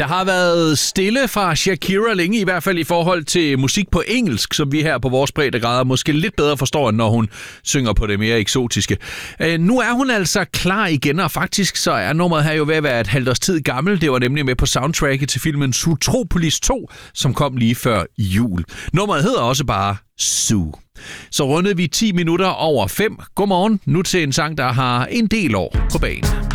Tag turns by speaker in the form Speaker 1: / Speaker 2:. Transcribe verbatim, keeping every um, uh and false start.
Speaker 1: Der har været stille fra Shakira længe, i hvert fald i forhold til musik på engelsk, som vi her på vores breddegrader måske lidt bedre forstår, end når hun synger på det mere eksotiske. Øh, nu er hun altså klar igen, og faktisk så er nummeret her jo ved at være et halvt års tid gammel. Det var nemlig med på soundtracket til filmen Zootropolis to, som kom lige før jul. Nummeret hedder også bare Zoo. Så rundede vi ti minutter over fem. Godmorgen. Nu til en sang, der har en del år på banen.